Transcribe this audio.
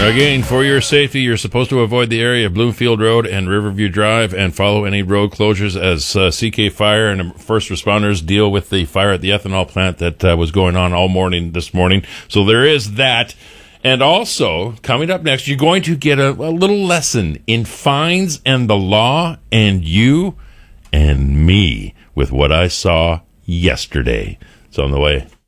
Again, for your safety, you're supposed to avoid the area of Bloomfield Road and Riverview Drive and follow any road closures as CK Fire and first responders deal with the fire at the ethanol plant that was going on all morning this morning. So there is that. And also, coming up next, you're going to get a little lesson in fines and the law and you and me with what I saw yesterday. It's on the way.